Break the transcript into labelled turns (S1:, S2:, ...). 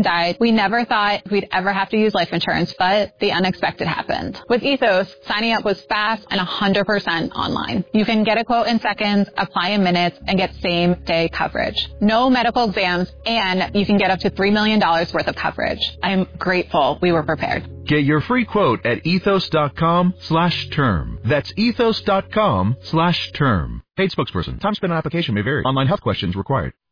S1: died. We never thought we'd ever have to use life insurance, but the unexpected happened. With Ethos, signing up was fast and 100% online. You can get a quote in seconds, apply in minutes, and get same-day coverage. No medical exams, and you can get up to $3 million worth of coverage. I am grateful we were prepared.
S2: Get your free quote at ethos.com/term. That's ethos.com/term. Paid spokesperson. Time spent on application may vary. Online health questions required.